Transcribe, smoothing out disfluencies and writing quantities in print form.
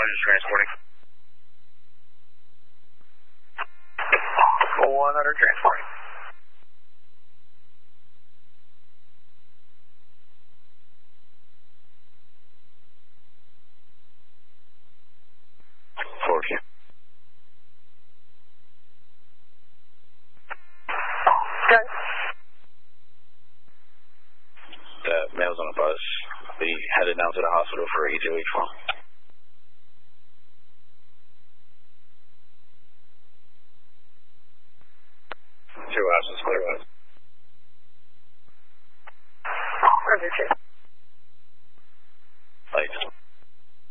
just transporting. 100 transporting. Forward here. Okay. The male's on a bus. We headed down to the hospital for EJH fall. 2 absence, clear one. Roger, 2.